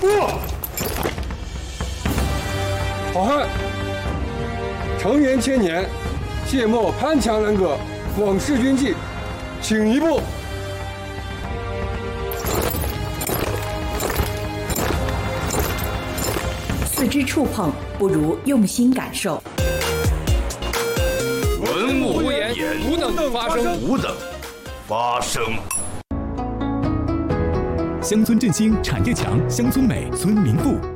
好汉，承元千年，切莫攀墙人格，往事君记，请一步。 四肢触碰不如用心感受。 文物无言，无等发生， 无等发生。 乡村振兴产业强，乡村美村民富。